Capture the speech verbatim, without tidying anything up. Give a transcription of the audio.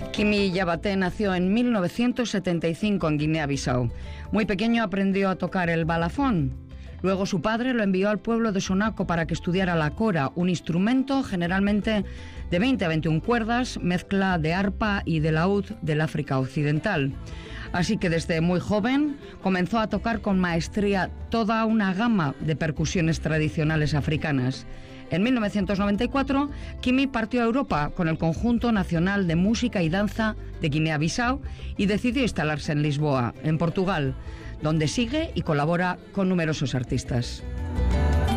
Kimi Yabaté nació en mil novecientos setenta y cinco en Guinea-Bissau. Muy pequeño aprendió a tocar el balafón. Luego su padre lo envió al pueblo de Sonaco para que estudiara la kora, un instrumento generalmente de veinte a veintiuna cuerdas, mezcla de arpa y de laúd del África Occidental. Así que desde muy joven comenzó a tocar con maestría toda una gama de percusiones tradicionales africanas. En mil novecientos noventa y cuatro, Kimi partió a Europa con el Conjunto Nacional de Música y Danza de Guinea-Bissau y decidió instalarse en Lisboa, en Portugal, donde sigue y colabora con numerosos artistas.